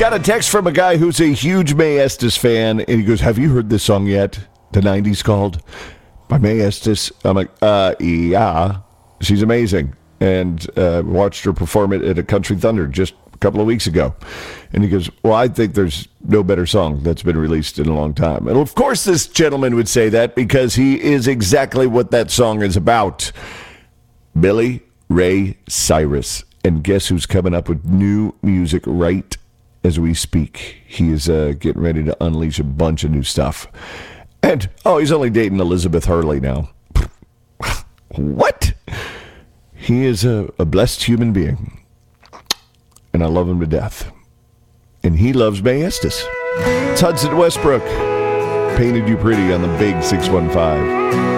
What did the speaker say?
got a text from a guy who's a huge Mae Estes fan, and he goes, have you heard this song yet? The 90s called by Mae Estes. I'm like, yeah. She's amazing. And watched her perform it at a Country Thunder just a couple of weeks ago. And he goes, well, I think there's no better song that's been released in a long time. And of course this gentleman would say that because he is exactly what that song is about. Billy Ray Cyrus. And guess who's coming up with new music right as we speak? He is getting ready to unleash a bunch of new stuff. And, he's only dating Elizabeth Hurley now. What? He is a blessed human being. And I love him to death. And he loves Mae Estes. It's Hudson Westbrook. Painted You Pretty on the Big 615.